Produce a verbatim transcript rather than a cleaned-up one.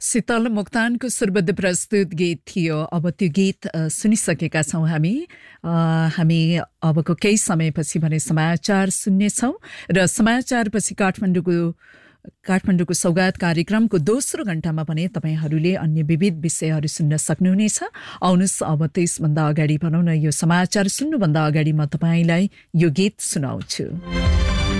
शीतल मोक्तानको सुरबद्ध प्रस्तुत गीत थियो। अब त्यो गीत अ, सुनिसकेका छौँ हामी अ, हामी अबको केही समयपछि भने समाचार सुन्नेछौँ र समाचारपछि काठमाडौँको काठमाडौँको सौगात कार्यक्रमको दोस्रो घण्टामा भने तपाईहरूले अन्य विविध विषयहरू सुन्न सक्नुहुनेछ। आउनुहोस् अब त्यसभन्दा अगाडि भनौँ न, यो समाचार सुन्नुभन्दा अगाडि म तपाईँलाई यो गीत सुनाउँछु।